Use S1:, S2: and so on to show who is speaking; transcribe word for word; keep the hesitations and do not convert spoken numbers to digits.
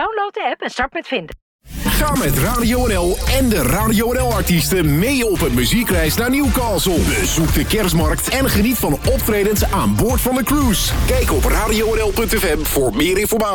S1: Download de app en start met vinden.
S2: Ga met Radio N L en de Radio N L-artiesten mee op een muziekreis naar Newcastle. Bezoek de kerstmarkt en geniet van optredens aan boord van de cruise. Kijk op radio n l punt f m voor meer informatie.